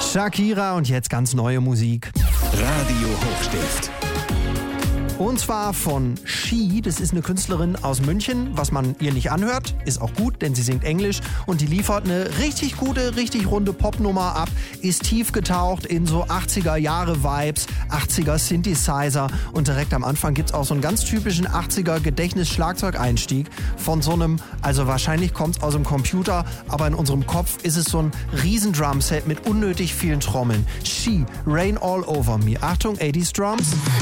Shakira und jetzt ganz neue Musik. Radio Hochstift. Und zwar von She, das ist eine Künstlerin aus München. Was man ihr nicht anhört, ist auch gut, denn sie singt Englisch und die liefert eine richtig gute, richtig runde Popnummer ab, ist tief getaucht in so 80er-Jahre-Vibes, 80er Synthesizer und direkt am Anfang gibt's auch so einen ganz typischen 80er Gedächtnis-Schlagzeugeinstieg von so einem, also wahrscheinlich kommt's aus dem Computer, aber in unserem Kopf ist es so ein riesen Drumset mit unnötig vielen Trommeln. She, Rain All Over Me. Achtung, 80s Drums.